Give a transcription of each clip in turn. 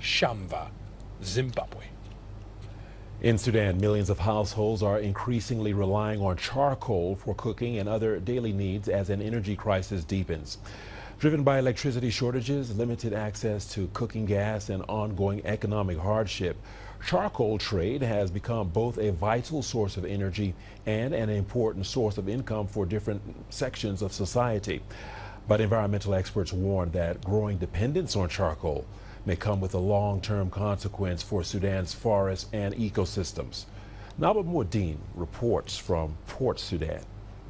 Shamva, Zimbabwe. In Sudan, millions of households are increasingly relying on charcoal for cooking and other daily needs as an energy crisis deepens. Driven by electricity shortages, limited access to cooking gas, and ongoing economic hardship, charcoal trade has become both a vital source of energy and an important source of income for different sections of society. But environmental experts warn that growing dependence on charcoal may come with a long-term consequence for Sudan's forests and ecosystems. Naba Moudin reports from Port Sudan.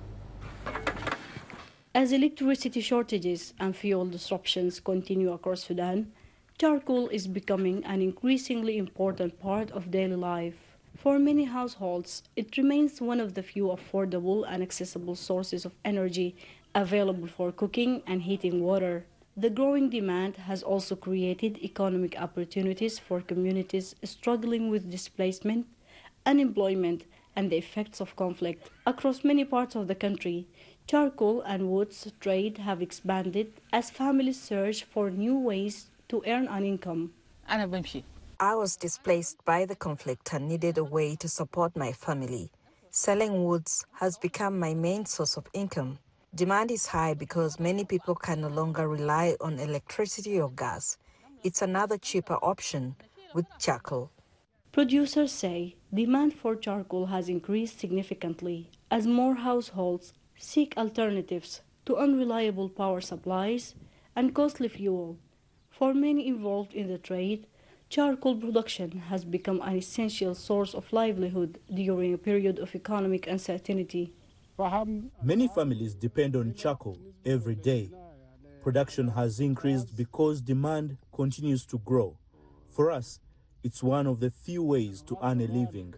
As electricity shortages and fuel disruptions continue across Sudan, charcoal is becoming an increasingly important part of daily life. For many households, it remains one of the few affordable and accessible sources of energy available for cooking and heating water. The growing demand has also created economic opportunities for communities struggling with displacement, unemployment, and the effects of conflict. Across many parts of the country, charcoal and woods trade have expanded as families search for new ways to earn an income. I was displaced by the conflict and needed a way to support my family. Selling woods has become my main source of income. Demand is high because many people can no longer rely on electricity or gas. It's another cheaper option with charcoal. Producers say demand for charcoal has increased significantly as more households seek alternatives to unreliable power supplies and costly fuel. For many involved in the trade, charcoal production has become an essential source of livelihood during a period of economic uncertainty. Many families depend on charcoal every day. Production has increased because demand continues to grow. For us, it's one of the few ways to earn a living.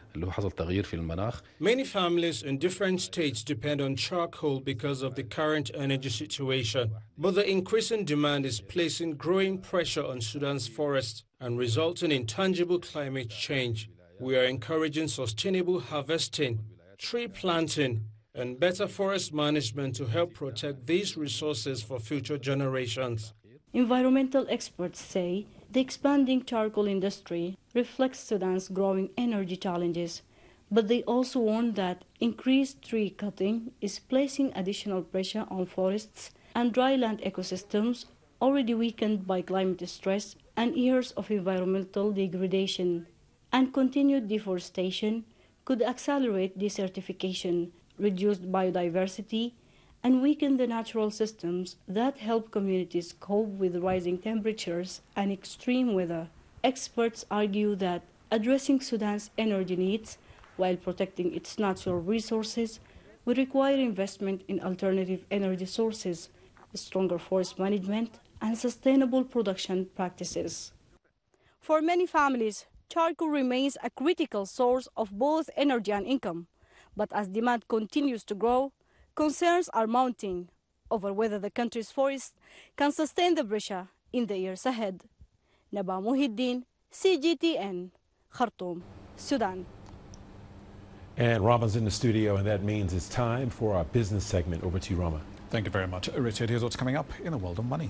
Many families in different states depend on charcoal because of the current energy situation. But the increasing demand is placing growing pressure on Sudan's forests and resulting in tangible climate change. We are encouraging sustainable harvesting, tree planting, and better forest management to help protect these resources for future generations. Environmental experts say the expanding charcoal industry reflects Sudan's growing energy challenges, but they also warn that increased tree cutting is placing additional pressure on forests and dryland ecosystems already weakened by climate stress and years of environmental degradation. And continued deforestation could accelerate desertification, reduce biodiversity, and weaken the natural systems that help communities cope with rising temperatures and extreme weather. Experts argue that addressing Sudan's energy needs while protecting its natural resources will require investment in alternative energy sources, stronger forest management, and sustainable production practices. For many families, charcoal remains a critical source of both energy and income. But as demand continues to grow, concerns are mounting over whether the country's forests can sustain the pressure in the years ahead. Naba Moudin, CGTN, Khartoum, Sudan. And Rama's in the studio, and that means it's time for our business segment. Over to you, Rama. Thank you very much, Richard. Here's what's coming up in the world of money.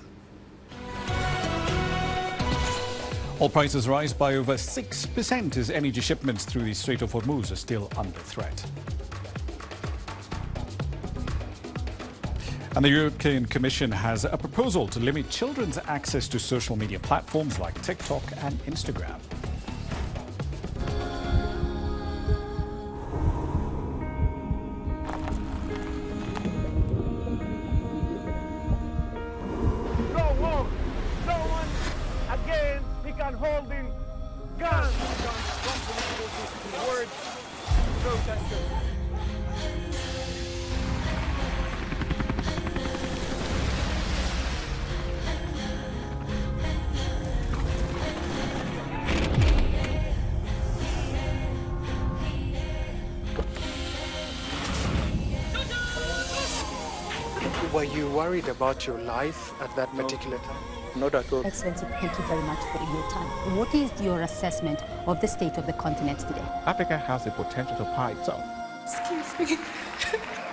Oil prices rise by over 6% as energy shipments through the Strait of Hormuz are still under threat. And the European Commission has a proposal to limit children's access to social media platforms like TikTok and Instagram. Holding guns. Words protesters. Were you worried about your life at that particular time? Not at all. Excellency, thank you very much for your time. What is your assessment of the state of the continent today? Africa has the potential to power itself. Excuse me.